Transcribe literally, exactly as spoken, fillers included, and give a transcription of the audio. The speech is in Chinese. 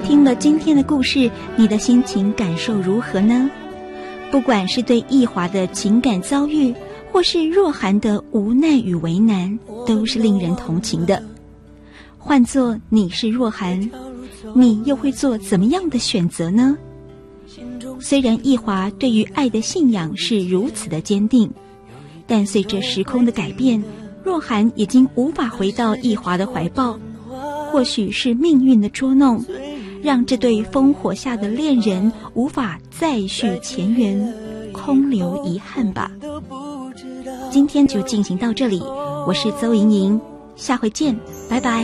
听了今天的故事，你的心情感受如何呢？不管是对奕华的情感遭遇，或是若涵的无奈与为难，都是令人同情的。换作你是若涵，你又会做怎么样的选择呢？虽然奕华对于爱的信仰是如此的坚定，但随着时空的改变，若涵已经无法回到奕华的怀抱。或许是命运的捉弄，让这对烽火下的恋人无法再续前缘，空留遗憾吧。今天就进行到这里，我是邹莹莹，下回见，拜拜。